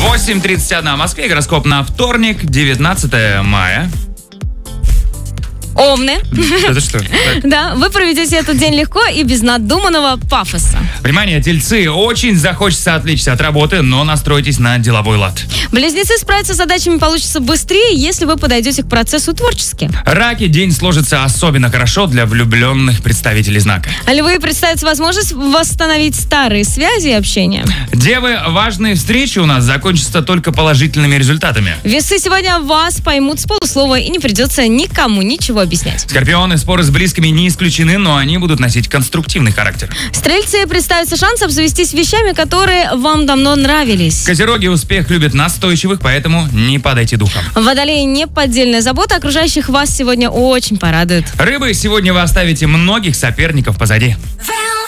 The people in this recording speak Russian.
8:31 в Москве. Гороскоп на вторник, 19 мая. Овны. Это что? Да, вы проведете этот день легко и без надуманного пафоса. Внимание, тельцы, очень захочется отвлечься от работы, но настройтесь на деловой лад. Близнецы, справиться с задачами получится быстрее, если вы подойдете к процессу творчески. Раки, день сложится особенно хорошо для влюбленных представителей знака. Львы, представится возможность восстановить старые связи и общение. Девы, важные встречи у нас закончатся только положительными результатами. Весы, сегодня вас поймут с полуслова и не придется никому ничего объяснять. Скорпионы, споры с близкими не исключены, но они будут носить конструктивный характер. Стрельцы, представится шанс обзавестись вещами, которые вам давно нравились. Козероги, успех любят настойчивых, поэтому не падайте духом. Водолеи, неподдельная забота окружающих вас сегодня очень порадует. Рыбы, сегодня вы оставите многих соперников позади.